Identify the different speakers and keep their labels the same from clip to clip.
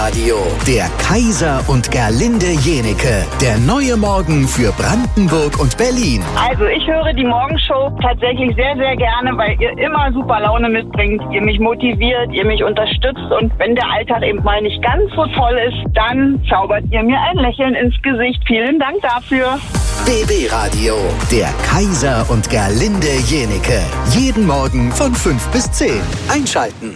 Speaker 1: Radio, der Kaiser und Gerlinde Jenecke. Der neue Morgen für Brandenburg und Berlin.
Speaker 2: Also ich höre die Morgenshow tatsächlich sehr, sehr gerne, weil ihr immer super Laune mitbringt. Ihr mich motiviert, ihr mich unterstützt. Und wenn der Alltag eben mal nicht ganz so toll ist, dann zaubert ihr mir ein Lächeln ins Gesicht. Vielen Dank dafür.
Speaker 1: BB Radio, der Kaiser und Gerlinde Jenecke. Jeden Morgen von 5 bis 10. Einschalten.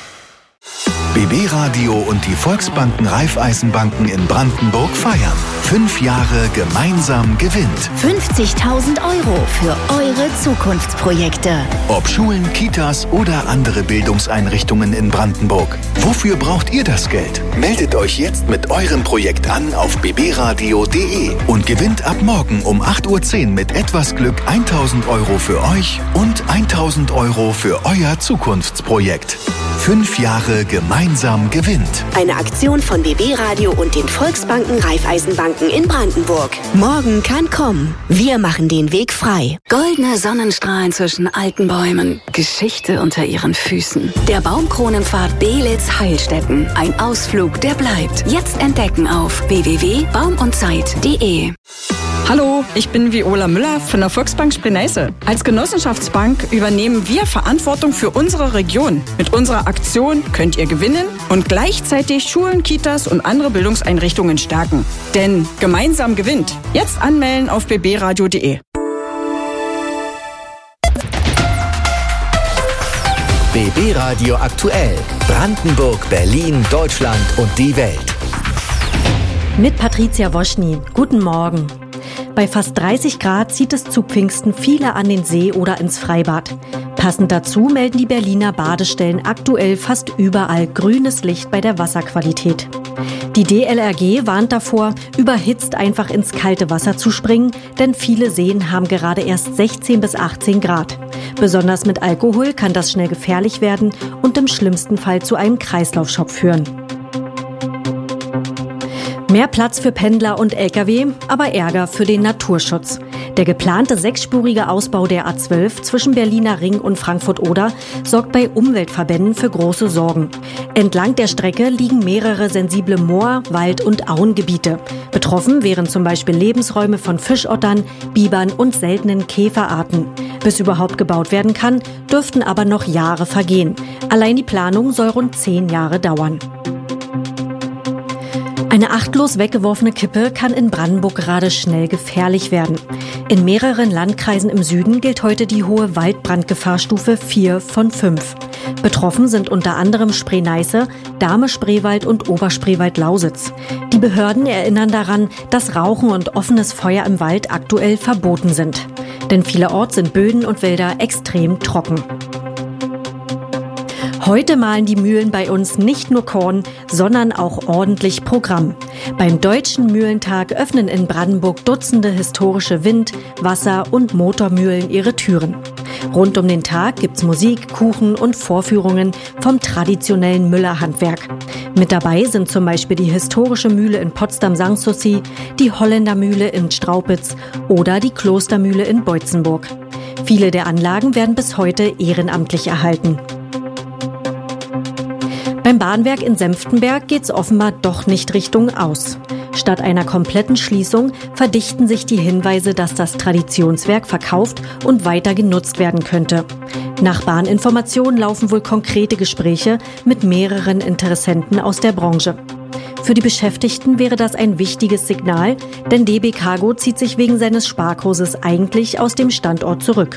Speaker 1: BB Radio und die Volksbanken Raiffeisenbanken in Brandenburg feiern. 5 Jahre gemeinsam gewinnt.
Speaker 3: 50.000 € für eure Zukunftsprojekte.
Speaker 1: Ob Schulen, Kitas oder andere Bildungseinrichtungen in Brandenburg. Wofür braucht ihr das Geld? Meldet euch jetzt mit eurem Projekt an auf bbradio.de und gewinnt ab morgen um 8:10 Uhr mit etwas Glück 1.000 € für euch und 1.000 € für euer Zukunftsprojekt. 5 Jahre gemeinsam gewinnt.
Speaker 3: Eine Aktion von BB Radio und den Volksbanken Raiffeisenbanken in Brandenburg. Morgen kann kommen. Wir machen den Weg frei.
Speaker 4: Goldene Sonnenstrahlen zwischen alten Bäumen. Geschichte unter ihren Füßen. Der Baumkronenpfad Beelitz-Heilstätten. Ein Ausflug, der bleibt. Jetzt entdecken auf www.baumundzeit.de.
Speaker 5: Hallo, ich bin Viola Müller von der Volksbank Spree-Neiße. Als Genossenschaftsbank übernehmen wir Verantwortung für unsere Region. Mit unserer Aktion könnt ihr gewinnen und gleichzeitig Schulen, Kitas und andere Bildungseinrichtungen stärken. Denn gemeinsam gewinnt. Jetzt anmelden auf bbradio.de.
Speaker 1: BB Radio aktuell. Brandenburg, Berlin, Deutschland und die Welt.
Speaker 6: Mit Patricia Woschny. Guten Morgen. Bei fast 30 Grad zieht es zu Pfingsten viele an den See oder ins Freibad. Passend dazu melden die Berliner Badestellen aktuell fast überall grünes Licht bei der Wasserqualität. Die DLRG warnt davor, überhitzt einfach ins kalte Wasser zu springen, denn viele Seen haben gerade erst 16 bis 18 Grad. Besonders mit Alkohol kann das schnell gefährlich werden und im schlimmsten Fall zu einem Kreislaufschock führen. Mehr Platz für Pendler und Lkw, aber Ärger für den Naturschutz. Der geplante 6-spurige Ausbau der A12 zwischen Berliner Ring und Frankfurt-Oder sorgt bei Umweltverbänden für große Sorgen. Entlang der Strecke liegen mehrere sensible Moor-, Wald- und Auengebiete. Betroffen wären zum Beispiel Lebensräume von Fischottern, Bibern und seltenen Käferarten. Bis überhaupt gebaut werden kann, dürften aber noch Jahre vergehen. Allein die Planung soll rund 10 Jahre dauern. Eine achtlos weggeworfene Kippe kann in Brandenburg gerade schnell gefährlich werden. In mehreren Landkreisen im Süden gilt heute die hohe Waldbrandgefahrstufe 4 von 5. Betroffen sind unter anderem Spree-Neiße, Dahme-Spreewald und Oberspreewald-Lausitz. Die Behörden erinnern daran, dass Rauchen und offenes Feuer im Wald aktuell verboten sind. Denn vielerorts sind Böden und Wälder extrem trocken. Heute mahlen die Mühlen bei uns nicht nur Korn, sondern auch ordentlich Programm. Beim Deutschen Mühlentag öffnen in Brandenburg Dutzende historische Wind-, Wasser- und Motormühlen ihre Türen. Rund um den Tag gibt's Musik, Kuchen und Vorführungen vom traditionellen Müllerhandwerk. Mit dabei sind zum Beispiel die historische Mühle in Potsdam-Sanssouci, die Holländermühle in Straupitz oder die Klostermühle in Beutzenburg. Viele der Anlagen werden bis heute ehrenamtlich erhalten. Beim Bahnwerk in Senftenberg geht's offenbar doch nicht Richtung aus. Statt einer kompletten Schließung verdichten sich die Hinweise, dass das Traditionswerk verkauft und weiter genutzt werden könnte. Nach Bahninformationen laufen wohl konkrete Gespräche mit mehreren Interessenten aus der Branche. Für die Beschäftigten wäre das ein wichtiges Signal, denn DB Cargo zieht sich wegen seines Sparkurses eigentlich aus dem Standort zurück.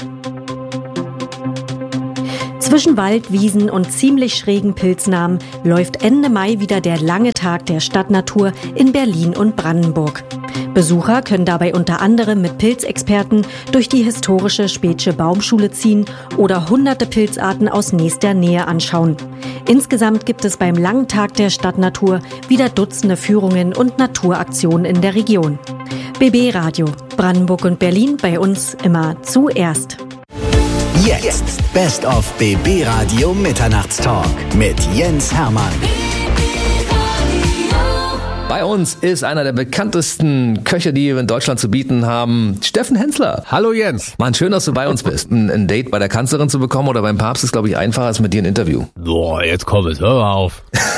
Speaker 6: Zwischen Wald, Wiesen und ziemlich schrägen Pilznamen läuft Ende Mai wieder der lange Tag der Stadtnatur in Berlin und Brandenburg. Besucher können dabei unter anderem mit Pilzexperten durch die historische Späthsche Baumschule ziehen oder hunderte Pilzarten aus nächster Nähe anschauen. Insgesamt gibt es beim langen Tag der Stadtnatur wieder Dutzende Führungen und Naturaktionen in der Region. BB Radio, Brandenburg und Berlin, bei uns immer zuerst.
Speaker 1: Jetzt Best of BB Radio Mitternachtstalk mit Jens Hermann.
Speaker 7: Bei uns ist einer der bekanntesten Köche, die wir in Deutschland zu bieten haben, Steffen Hensler.
Speaker 8: Hallo Jens.
Speaker 7: Mann, schön, dass du bei uns bist. Ein Date bei der Kanzlerin zu bekommen oder beim Papst ist, glaube ich, einfacher als mit dir ein Interview.
Speaker 8: Boah, jetzt komm es, hör mal auf.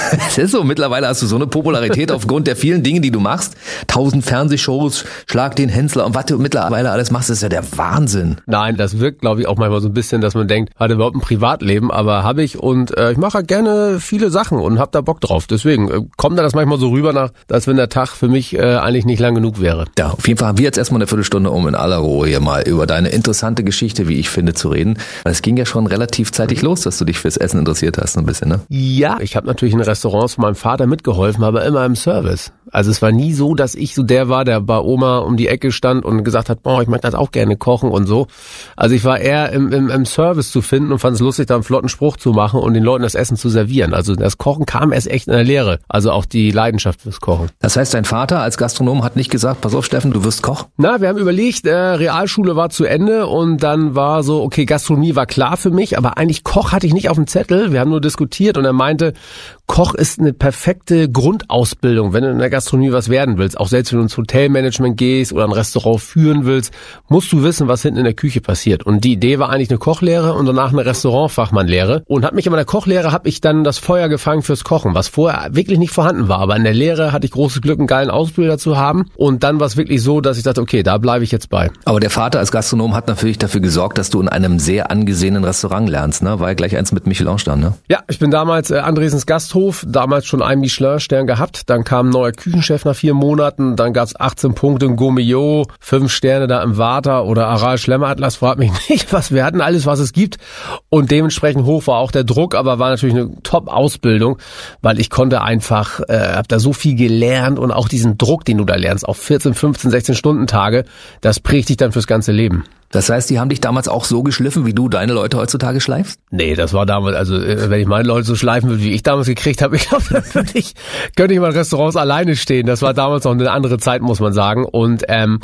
Speaker 7: Es ist so, mittlerweile hast du so eine Popularität aufgrund der vielen Dinge, die du machst. 1000 Fernsehshows, Schlag den Hensler und was du mittlerweile alles machst, ist ja der Wahnsinn.
Speaker 8: Nein, das wirkt, glaube ich, auch manchmal so ein bisschen, dass man denkt, hat er überhaupt ein Privatleben, aber habe ich und ich mache halt gerne viele Sachen und habe da Bock drauf. Deswegen kommt da das manchmal so rüber, als wenn der Tag für mich eigentlich nicht lang genug wäre.
Speaker 7: Ja, auf jeden Fall haben wir jetzt erstmal eine Viertelstunde, um in aller Ruhe hier mal über deine interessante Geschichte, wie ich finde, zu reden. Weil es ging ja schon relativ zeitig los, dass du dich fürs Essen interessiert hast, ein bisschen, ne?
Speaker 8: Ja, ich habe natürlich in Restaurants von meinem Vater mitgeholfen, aber immer im Service. Also es war nie so, dass ich so der war, der bei Oma um die Ecke stand und gesagt hat, boah, ich möchte das auch gerne kochen und so. Also ich war eher im Service zu finden und fand es lustig, da einen flotten Spruch zu machen und den Leuten das Essen zu servieren. Also das Kochen kam erst echt in der Lehre. Also auch die Leidenschaft fürs Kochen.
Speaker 7: Das heißt, dein Vater als Gastronom hat nicht gesagt, pass auf Steffen, du wirst Koch?
Speaker 8: Na, wir haben überlegt, Realschule war zu Ende und dann war so, okay, Gastronomie war klar für mich, aber eigentlich Koch hatte ich nicht auf dem Zettel. Wir haben nur diskutiert und er meinte, Koch ist eine perfekte Grundausbildung, wenn du in der Gastronomie was werden willst. Auch selbst wenn du ins Hotelmanagement gehst oder ein Restaurant führen willst, musst du wissen, was hinten in der Küche passiert. Und die Idee war eigentlich eine Kochlehre und danach eine Restaurantfachmannlehre. Und hat mich aber in der Kochlehre, habe ich dann das Feuer gefangen fürs Kochen, was vorher wirklich nicht vorhanden war. Aber in der Lehre hatte ich großes Glück, einen geilen Ausbilder zu haben. Und dann war es wirklich so, dass ich dachte, okay, da bleibe ich jetzt bei.
Speaker 7: Aber der Vater als Gastronom hat natürlich dafür gesorgt, dass du in einem sehr angesehenen Restaurant lernst, ne? War ja gleich eins mit Michelin-Stern, ne?
Speaker 8: Ja, ich bin damals Andresens Gasthof, damals schon einen Michelin-Stern gehabt. Dann kam ein neuer Küchenchef nach 4 Monaten. Dann gab's 18 Punkte in Gourmillot, 5 Sterne da im Water oder Aral Schlemmer-Atlas, fragt mich nicht, was wir hatten, alles, was es gibt. Und dementsprechend hoch war auch der Druck, aber war natürlich eine Top-Ausbildung, weil ich konnte einfach, hab da so viel gelernt und auch diesen Druck, den du da lernst, auf 14, 15, 16 Stunden Tage, das prägt dich dann fürs ganze Leben.
Speaker 7: Das heißt, die haben dich damals auch so geschliffen, wie du deine Leute heutzutage schleifst?
Speaker 8: Nee, das war damals, also wenn ich meine Leute so schleifen würde, wie ich damals gekriegt habe, ich glaube, dann könnte ich mal in Restaurants alleine stehen. Das war damals noch eine andere Zeit, muss man sagen. Und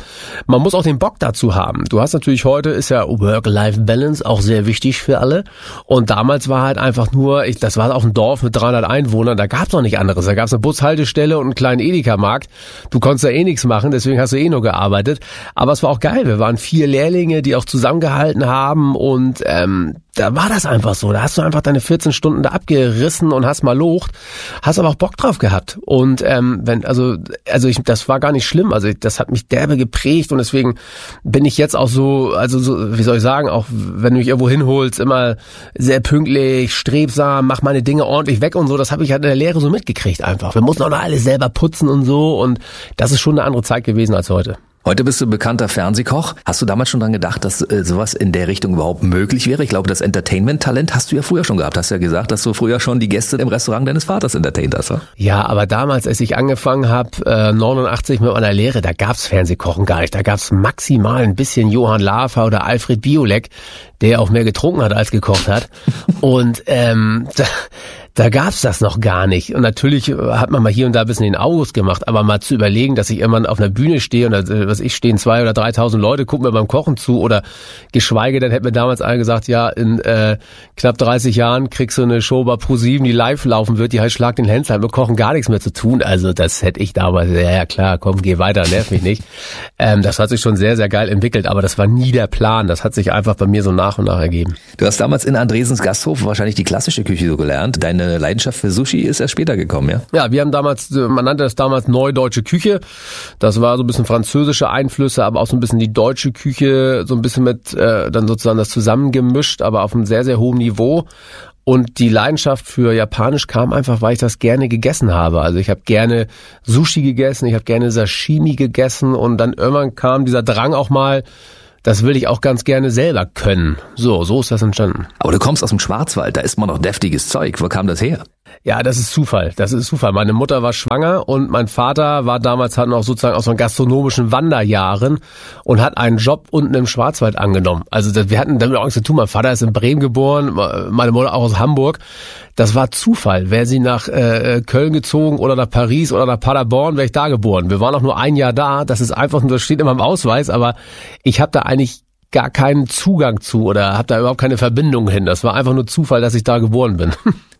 Speaker 8: man muss auch den Bock dazu haben. Du hast natürlich heute, ist ja Work-Life-Balance auch sehr wichtig für alle. Und damals war halt einfach nur, das war auf dem Dorf mit 300 Einwohnern, da gab's noch nicht anderes. Da gab's eine Bushaltestelle und einen kleinen Edeka-Markt. Du konntest da eh nichts machen, deswegen hast du eh nur gearbeitet. Aber es war auch geil. Wir waren 4 Lehrlinge, die auch zusammengehalten haben und da war das einfach so. Da hast du einfach deine 14 Stunden da abgerissen und hast mal locht, hast aber auch Bock drauf gehabt. Und das war gar nicht schlimm. Also das hat mich derbe geprägt und deswegen bin ich jetzt auch so, wie soll ich sagen, auch wenn du mich irgendwo hinholst, immer sehr pünktlich, strebsam, mach meine Dinge ordentlich weg und so. Das habe ich halt in der Lehre so mitgekriegt einfach. Wir mussten auch noch alles selber putzen und so und das ist schon eine andere Zeit gewesen als heute.
Speaker 7: Heute bist du bekannter Fernsehkoch. Hast du damals schon dran gedacht, dass sowas in der Richtung überhaupt möglich wäre? Ich glaube, das Entertainment-Talent hast du ja früher schon gehabt. Hast ja gesagt, dass du früher schon die Gäste im Restaurant deines Vaters entertaint hast. Oder?
Speaker 8: Ja, aber damals, als ich angefangen habe, 89 mit meiner Lehre, da gab's Fernsehkochen gar nicht. Da gab's maximal ein bisschen Johann Lafer oder Alfred Biolek, der auch mehr getrunken hat als gekocht hat. Und da gab's das noch gar nicht. Und natürlich hat man mal hier und da ein bisschen den August gemacht, aber mal zu überlegen, dass ich irgendwann auf einer Bühne stehe und stehen 2.000 oder 3.000 Leute, gucken mir beim Kochen zu oder geschweige denn hätte mir damals einer gesagt, ja, in knapp 30 Jahren kriegst du eine Show bei ProSieben, die live laufen wird, die heißt Schlag den Hensler, mit Kochen gar nichts mehr zu tun. Also das hätte ich damals, ja klar, komm, geh weiter, nerv mich nicht. Das hat sich schon sehr, sehr geil entwickelt, aber das war nie der Plan. Das hat sich einfach bei mir so nach und nach ergeben.
Speaker 7: Du hast damals in Andresens Gasthof wahrscheinlich die klassische Küche so gelernt. Deine Leidenschaft für Sushi ist erst später gekommen, ja?
Speaker 8: Ja, wir haben damals, man nannte das damals Neudeutsche Küche. Das war so ein bisschen französische Einflüsse, aber auch so ein bisschen die deutsche Küche, so ein bisschen mit dann sozusagen das zusammengemischt, aber auf einem sehr, sehr hohen Niveau. Und die Leidenschaft für Japanisch kam einfach, weil ich das gerne gegessen habe. Also ich habe gerne Sushi gegessen, ich habe gerne Sashimi gegessen und dann irgendwann kam dieser Drang auch mal, das will ich auch ganz gerne selber können. So ist das entstanden.
Speaker 7: Aber du kommst aus dem Schwarzwald, da isst man noch deftiges Zeug. Wo kam das her?
Speaker 8: Ja, das ist Zufall. Meine Mutter war schwanger und mein Vater war damals halt noch sozusagen aus so gastronomischen Wanderjahren und hat einen Job unten im Schwarzwald angenommen. Also wir hatten damit auch nichts zu tun. Mein Vater ist in Bremen geboren, meine Mutter auch aus Hamburg. Das war Zufall. Wäre sie nach Köln gezogen oder nach Paris oder nach Paderborn, wäre ich da geboren. Wir waren auch nur ein Jahr da. Das ist einfach nur, das steht in meinem Ausweis, aber ich habe da eigentlich gar keinen Zugang zu oder habe da überhaupt keine Verbindung hin. Das war einfach nur Zufall, dass ich da geboren bin.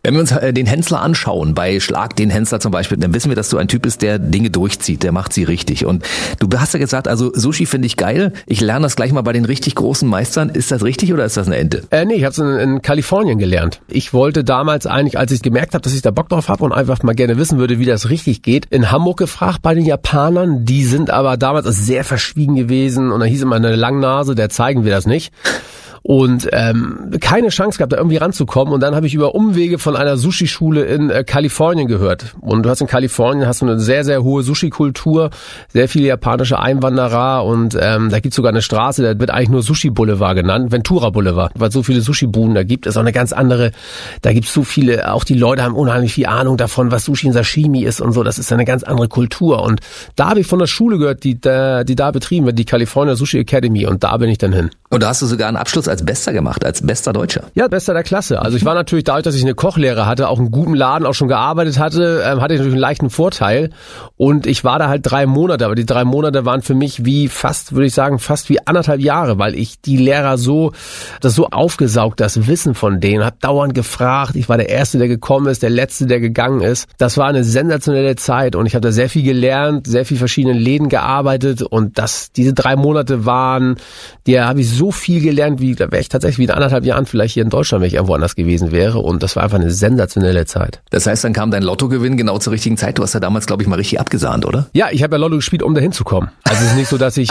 Speaker 7: Wenn wir uns den Hensler anschauen, bei Schlag den Hensler zum Beispiel, dann wissen wir, dass du ein Typ bist, der Dinge durchzieht, der macht sie richtig. Und du hast ja gesagt, also Sushi finde ich geil, ich lerne das gleich mal bei den richtig großen Meistern. Ist das richtig oder ist das eine Ente?
Speaker 8: Nee, ich habe es in Kalifornien gelernt. Ich wollte damals eigentlich, als ich gemerkt habe, dass ich da Bock drauf habe und einfach mal gerne wissen würde, wie das richtig geht, in Hamburg gefragt bei den Japanern. Die sind aber damals sehr verschwiegen gewesen und da hieß immer eine Langnase, der zeigen wir das nicht. Und keine Chance gehabt, da irgendwie ranzukommen. Und dann habe ich über Umwege von einer Sushi-Schule in Kalifornien gehört. Und du hast in Kalifornien eine sehr, sehr hohe Sushi-Kultur, sehr viele japanische Einwanderer und da gibt's sogar eine Straße, da wird eigentlich nur Sushi-Boulevard genannt, Ventura Boulevard, weil es so viele Sushi-Buden da gibt. Das ist auch eine ganz andere, da gibt's so viele, auch die Leute haben unheimlich viel Ahnung davon, was Sushi und Sashimi ist und so. Das ist eine ganz andere Kultur. Und da habe ich von der Schule gehört, die da betrieben wird, die California Sushi Academy. Und da bin ich dann hin.
Speaker 7: Und da hast du sogar einen Abschluss als Bester gemacht, als bester Deutscher.
Speaker 8: Ja, Bester der Klasse. Also ich war natürlich dadurch, dass ich eine Kochlehre hatte, auch einen guten Laden, auch schon gearbeitet hatte, hatte ich natürlich einen leichten Vorteil. Und ich war da halt 3 Monate, aber die 3 Monate waren für mich wie fast, würde ich sagen, fast wie 1,5 Jahre, weil ich die Lehrer so aufgesaugt, das Wissen von denen, habe dauernd gefragt. Ich war der Erste, der gekommen ist, der Letzte, der gegangen ist. Das war eine sensationelle Zeit und ich habe da sehr viel gelernt, sehr viel verschiedenen Läden gearbeitet und diese 3 Monate waren, da habe ich so viel gelernt, da wäre ich tatsächlich wie in 1,5 Jahren vielleicht hier in Deutschland, wenn ich irgendwo anders gewesen wäre und das war einfach eine sensationelle Zeit.
Speaker 7: Das heißt, dann kam dein Lottogewinn genau zur richtigen Zeit. Du hast ja damals, glaube ich, mal richtig abgesahnt, oder?
Speaker 8: Ja, ich habe ja Lotto gespielt, um da hinzukommen. Also es ist nicht so, dass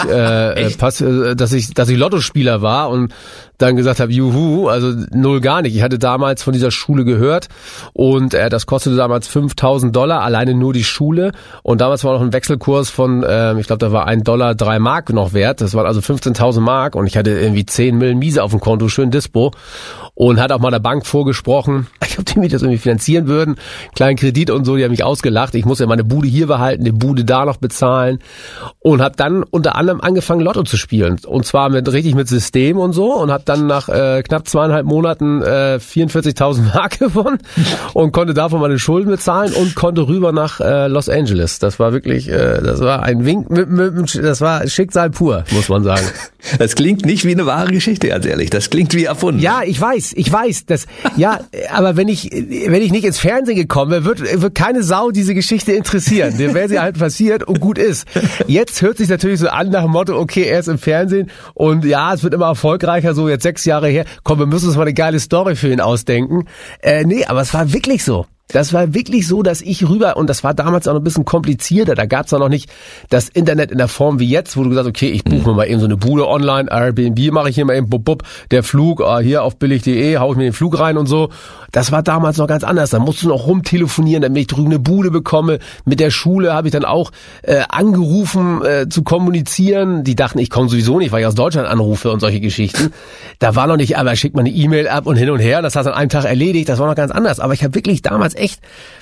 Speaker 8: ich Lottospieler war und dann gesagt habe, juhu, also null gar nicht. Ich hatte damals von dieser Schule gehört und das kostete damals $5.000, alleine nur die Schule und damals war noch ein Wechselkurs von, ich glaube, da war $1 3 Mark noch wert, das waren also 15.000 Mark und ich hatte irgendwie 10 Millen Miese auf dem Konto, schön Dispo und hat auch mal der Bank vorgesprochen, ob die mich das irgendwie finanzieren würden, kleinen Kredit und so, die haben mich ausgelacht, ich muss ja meine Bude hier behalten, die Bude da noch bezahlen und habe dann unter anderem angefangen Lotto zu spielen und zwar richtig mit System und so und habe dann nach knapp 2,5 Monaten 44.000 Mark gewonnen und konnte davon meine Schulden bezahlen und konnte rüber nach Los Angeles. Das war wirklich, das war ein Wink, das war Schicksal pur, muss man sagen.
Speaker 7: Das klingt nicht wie eine wahre Geschichte, ganz ehrlich. Das klingt wie erfunden.
Speaker 8: Ja, ich weiß. Ja, aber wenn ich nicht ins Fernsehen gekommen wäre, wird keine Sau diese Geschichte interessieren. Dann wäre sie halt passiert und gut ist. Jetzt hört sich natürlich so an nach dem Motto, okay, er ist im Fernsehen und ja, es wird immer erfolgreicher, so jetzt 6 Jahre her. Komm, wir müssen uns mal eine geile Story für ihn ausdenken. Nee, aber es war wirklich so. Das war wirklich so, dass ich rüber, und das war damals auch noch ein bisschen komplizierter, da gab's auch noch nicht das Internet in der Form wie jetzt, wo du gesagt hast, okay, ich buche mir mal eben so eine Bude online, Airbnb mache ich hier mal eben, der Flug, hier auf billig.de, hau ich mir den Flug rein und so. Das war damals noch ganz anders, da musst du noch rumtelefonieren, damit ich drüben eine Bude bekomme. Mit der Schule habe ich dann auch angerufen zu kommunizieren, die dachten, ich komme sowieso nicht, weil ich aus Deutschland anrufe und solche Geschichten. Da war noch nicht, aber schickt mal eine E-Mail ab und hin und her, das hast du an einem Tag erledigt, das war noch ganz anders, aber ich habe wirklich damals echt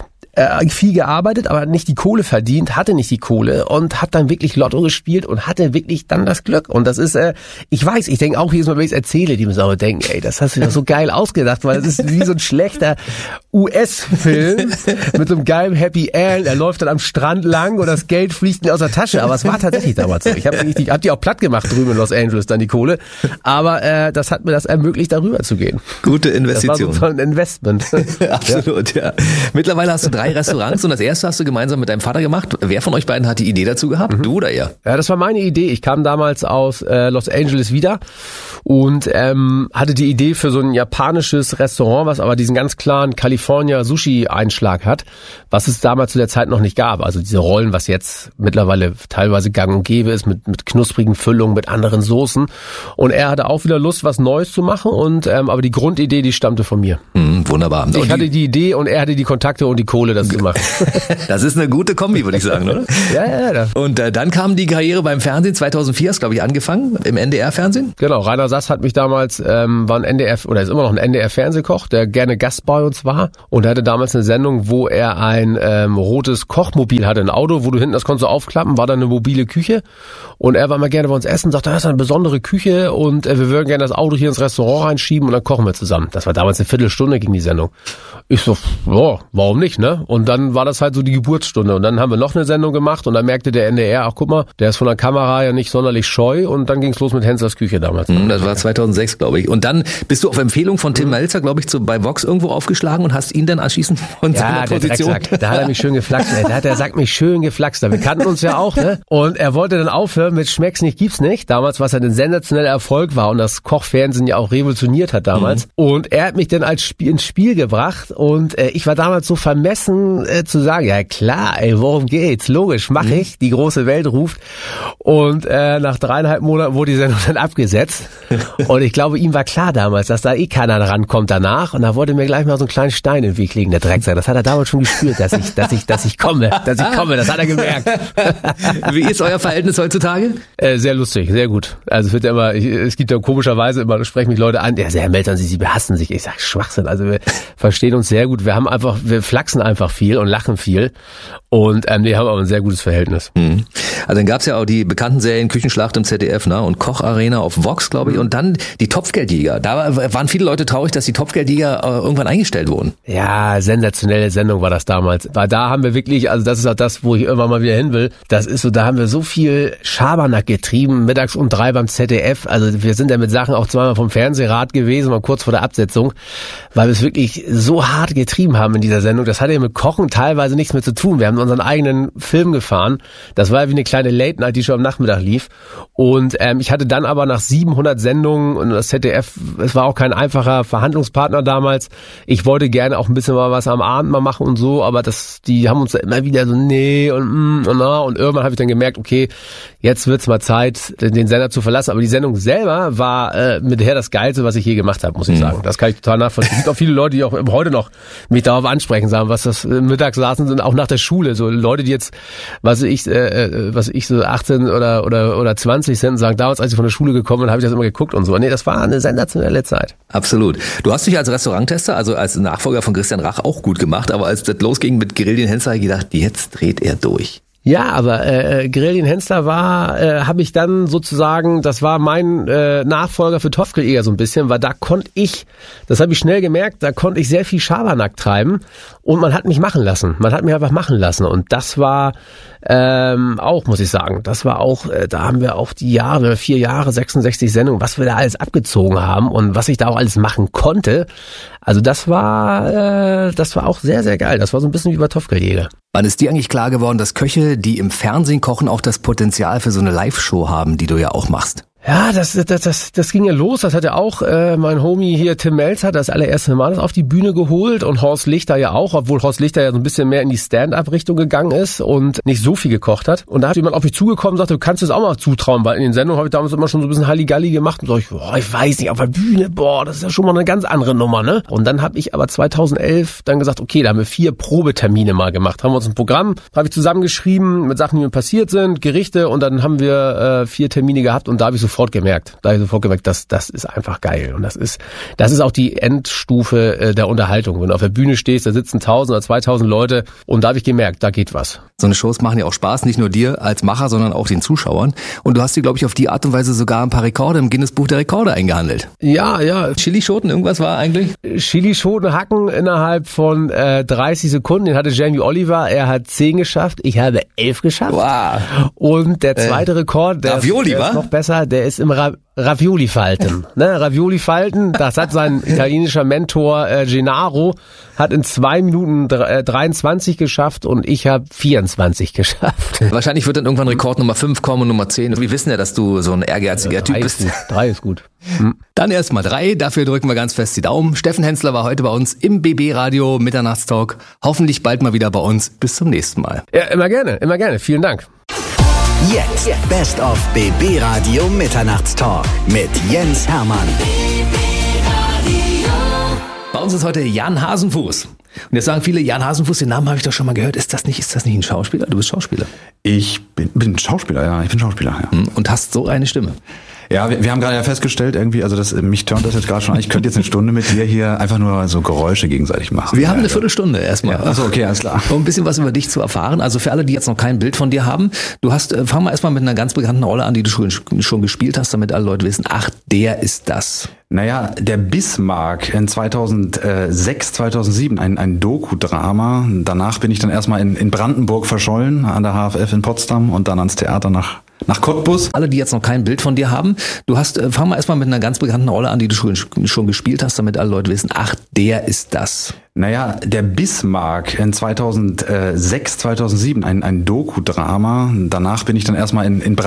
Speaker 8: viel gearbeitet, aber nicht die Kohle verdient, hatte nicht die Kohle und hat dann wirklich Lotto gespielt und hatte wirklich dann das Glück. Und das ist, ich weiß, ich denke auch jedes Mal, wenn ich es erzähle, die müssen auch denken, ey, das hast du ja so geil ausgedacht, weil das ist wie so ein schlechter US-Film mit so einem geilen Happy End, er läuft dann am Strand lang und das Geld fliegt mir aus der Tasche, aber es war tatsächlich damals so. Ich hab die auch platt gemacht drüben in Los Angeles, dann die Kohle, aber das hat mir das ermöglicht, darüber zu gehen.
Speaker 7: Gute Investition.
Speaker 8: Das war so ein Investment.
Speaker 7: Absolut, ja. Mittlerweile hast du 3 Restaurants und das erste hast du gemeinsam mit deinem Vater gemacht. Wer von euch beiden hat die Idee dazu gehabt? Du oder er?
Speaker 8: Ja, das war meine Idee. Ich kam damals aus Los Angeles wieder und hatte die Idee für so ein japanisches Restaurant, was aber diesen ganz klaren California Sushi-Einschlag hat, was es damals zu der Zeit noch nicht gab. Also diese Rollen, was jetzt mittlerweile teilweise gang und gäbe ist, mit knusprigen Füllungen, mit anderen Soßen. Und er hatte auch wieder Lust, was Neues zu machen und aber die Grundidee, die stammte von mir.
Speaker 7: Wunderbar.
Speaker 8: Ich hatte die Idee und er hatte die Kontakte und die Kohle, das zu machen.
Speaker 7: Das ist eine gute Kombi, würde ich sagen, oder?
Speaker 8: Ja.
Speaker 7: Und dann kam die Karriere beim Fernsehen, 2004 hast glaube ich angefangen, im NDR-Fernsehen?
Speaker 8: Genau, Rainer Sass hat mich damals, war ein NDR, oder ist immer noch ein NDR-Fernsehkoch, der gerne Gast bei uns war und er hatte damals eine Sendung, wo er ein rotes Kochmobil hatte, ein Auto, wo du hinten das konntest du aufklappen, war dann eine mobile Küche und er war mal gerne bei uns essen, sagte, das ist eine besondere Küche und wir würden gerne das Auto hier ins Restaurant reinschieben und dann kochen wir zusammen. Das war damals eine Viertelstunde, ging die Sendung. Ich so, ja, warum nicht, ne? Ne? Und dann war das halt so die Geburtsstunde. Und dann haben wir noch eine Sendung gemacht und dann merkte der NDR, ach guck mal, der ist von der Kamera ja nicht sonderlich scheu. Und dann ging's los mit Henslers Küche damals.
Speaker 7: Das war 2006, glaube ich. Und dann bist du auf Empfehlung von Tim Melzer, glaube ich, bei Vox irgendwo aufgeschlagen und hast ihn dann anschließend von seiner Position.
Speaker 8: Da hat er mich schön geflaxt. Da hat der Sack mich schön geflaxt. Wir kannten uns ja auch, ne? Und er wollte dann aufhören mit Schmeck's nicht, gibt's nicht. Damals, was halt ein sensationeller Erfolg war und das Kochfernsehen ja auch revolutioniert hat damals. Und er hat mich dann ins Spiel gebracht und ich war damals so vermessen zu sagen, ja klar, worum geht's? Logisch, mach ich. Die große Welt ruft. Und nach 3,5 Monaten wurde die Sendung dann abgesetzt. Und ich glaube, ihm war klar damals, dass da keiner rankommt danach. Und da wollte mir gleich mal so einen kleinen Stein im Weg liegen, der Drecksack. Das hat er damals schon gespürt, dass ich komme. Das hat er gemerkt.
Speaker 7: Wie ist euer Verhältnis heutzutage?
Speaker 8: Sehr lustig, sehr gut. Also es wird ja immer, es gibt ja komischerweise immer, sprechen mich Leute an, Herr Melzer, Sie behassen sich. Ich sag Schwachsinn. Also wir verstehen uns sehr gut. Wir flachsen einfach viel und lachen viel. Und wir haben aber ein sehr gutes Verhältnis.
Speaker 7: Also dann gab's ja auch die bekannten Serien Küchenschlacht im ZDF, ne? Und Kocharena auf Vox, glaube ich. Und dann die Topfgeldjäger. Da waren viele Leute traurig, dass die Topfgeldjäger irgendwann eingestellt wurden.
Speaker 8: Ja, sensationelle Sendung war das damals. Weil da haben wir wirklich, also das ist auch das, wo ich irgendwann mal wieder hin will. Das ist so, da haben wir so viel Schabernack getrieben, mittags um 3 beim ZDF. Also wir sind ja mit Sachen auch zweimal vom Fernsehrat gewesen, mal kurz vor der Absetzung, weil wir es wirklich so hart getrieben haben in dieser Sendung. Das hatte ja mit Kochen teilweise nichts mehr zu tun. Wir haben unseren eigenen Film gefahren. Das war ja wie eine kleine Late-Night, die schon am Nachmittag lief. Und ich hatte dann aber nach 700 Sendungen und das ZDF, es war auch kein einfacher Verhandlungspartner damals. Ich wollte gerne auch ein bisschen mal was am Abend mal machen und so, aber die haben uns da immer wieder so nee und irgendwann habe ich dann gemerkt, okay, jetzt wird's mal Zeit, den Sender zu verlassen. Aber die Sendung selber war mither das Geilste, was ich je gemacht habe, muss ich sagen. Das kann ich total nachvollziehen. Es gibt auch viele Leute, die auch heute noch mich darauf ansprechen, sagen, was das mittags saßen sind, auch nach der Schule. So Leute, die jetzt, was ich so 18 oder 20 sind, sagen, damals, als ich von der Schule gekommen bin, habe ich das immer geguckt und so. Nee, das war eine sensationelle Zeit.
Speaker 7: Absolut. Du hast dich als Restauranttester, also als Nachfolger von Christian Rach auch gut gemacht, aber als das losging mit Grillien Hensler, habe ich gedacht, jetzt dreht er durch.
Speaker 8: Ja, aber Grillien Hensler habe ich dann sozusagen, das war mein Nachfolger für Topfgrilljäger so ein bisschen, weil da konnte ich, das habe ich schnell gemerkt, da konnte ich sehr viel Schabernack treiben und man hat mich machen lassen. Man hat mich einfach machen lassen und das war auch, muss ich sagen, das war auch, da haben wir auch die Jahre, 4 Jahre, 66 Sendungen, was wir da alles abgezogen haben und was ich da auch alles machen konnte. Also das war auch sehr, sehr geil. Das war so ein bisschen wie bei Topfgrilljäger.
Speaker 7: Wann ist dir eigentlich klar geworden, dass Köche, die im Fernsehen kochen, auch das Potenzial für so eine Live-Show haben, die du ja auch machst?
Speaker 8: Ja, das ging ja los. Das hat ja auch mein Homie hier Tim Melzer das allererste Mal auf die Bühne geholt und Horst Lichter ja auch, obwohl Horst Lichter ja so ein bisschen mehr in die Stand-up-Richtung gegangen ist und nicht so viel gekocht hat. Und da hat jemand auf mich zugekommen und sagte, du kannst es auch mal zutrauen, weil in den Sendungen habe ich damals immer schon so ein bisschen Halligalli gemacht und so, ich weiß nicht, auf der Bühne, das ist ja schon mal eine ganz andere Nummer, ne? Und dann habe ich aber 2011 dann gesagt, okay, da haben wir 4 Probetermine mal gemacht. Haben wir uns ein Programm, habe ich zusammengeschrieben mit Sachen, die mir passiert sind, Gerichte und dann haben wir 4 Termine gehabt und da habe ich sofort gemerkt, das ist einfach geil. Und das ist auch die Endstufe der Unterhaltung. Wenn du auf der Bühne stehst, da sitzen 1000 oder 2000 Leute und da habe ich gemerkt, da geht was.
Speaker 7: So eine Shows machen ja auch Spaß, nicht nur dir als Macher, sondern auch den Zuschauern. Und du hast dir, glaube ich, auf die Art und Weise sogar ein paar Rekorde im Guinness-Buch der Rekorde eingehandelt.
Speaker 8: Ja.
Speaker 7: Chilischoten, irgendwas war eigentlich?
Speaker 8: Chilischoten hacken innerhalb von 30 Sekunden. Den hatte Jamie Oliver. Er hat 10 geschafft. Ich habe 11 geschafft.
Speaker 7: Wow.
Speaker 8: Und der zweite Rekord, der ist noch besser, der ist im Ravioli falten. Ravioli falten, das hat sein italienischer Mentor Gennaro, hat in 2 Minuten 23 geschafft und ich habe 24 geschafft.
Speaker 7: Wahrscheinlich wird dann irgendwann Rekord Nummer 5 kommen und Nummer 10. Wir wissen ja, dass du so ein ehrgeiziger Typ bist.
Speaker 8: 3 ist gut.
Speaker 7: Dann erstmal 3, dafür drücken wir ganz fest die Daumen. Steffen Hensler war heute bei uns im BB Radio Mitternachtstalk. Hoffentlich bald mal wieder bei uns. Bis zum nächsten Mal.
Speaker 8: Ja, immer gerne. Vielen Dank.
Speaker 1: Jetzt Best of BB Radio Mitternachtstalk mit Jens Hermann.
Speaker 7: Bei uns ist heute Jan Hasenfuß. Und jetzt sagen viele, Jan Hasenfuß, den Namen habe ich doch schon mal gehört. Ist das nicht ein Schauspieler? Du bist Schauspieler.
Speaker 9: Ich bin Schauspieler, ja.
Speaker 7: Und hast so eine Stimme.
Speaker 9: Ja, wir haben gerade ja festgestellt, irgendwie, also mich turnt das jetzt gerade schon an. Ich könnte jetzt eine Stunde mit dir hier einfach nur so Geräusche gegenseitig machen.
Speaker 7: Wir haben eine Viertelstunde erstmal.
Speaker 9: Ja, achso, okay, alles klar.
Speaker 7: Um ein bisschen was über dich zu erfahren. Also für alle, die jetzt noch kein Bild von dir haben, fang mal erstmal mit einer ganz bekannten Rolle an, die du schon gespielt hast, damit alle Leute wissen, ach, der ist das.
Speaker 9: Naja, der Bismarck in 2006, 2007, ein Doku-Drama. Danach bin ich dann erstmal in Brandenburg verschollen, an der HFF in Potsdam und dann ans Theater nach Cottbus.
Speaker 7: Alle, die jetzt noch kein Bild von dir haben, fang mal erstmal mit einer ganz bekannten Rolle an, die du schon gespielt hast, damit alle Leute wissen, ach, der ist das.
Speaker 9: Naja, der Bismarck in 2006, 2007, ein Doku-Drama. Danach bin ich dann erstmal in